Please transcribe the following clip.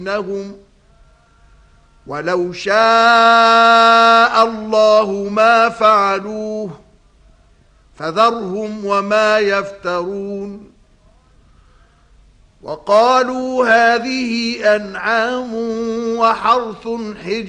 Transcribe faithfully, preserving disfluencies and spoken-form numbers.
إنهم ولو شاء الله ما فعلوه فذرهم وما يفترون. وقالوا هذه أنعام وحرث حجر